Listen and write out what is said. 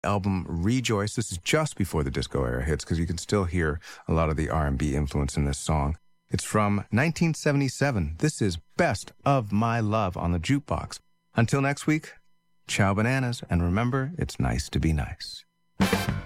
album Rejoice. This is just before the disco era hits because you can still hear a lot of the R&B influence in this song. It's from 1977. This is Best of My Love on the Jukebox. Until next week, ciao bananas, and remember, it's nice to be nice.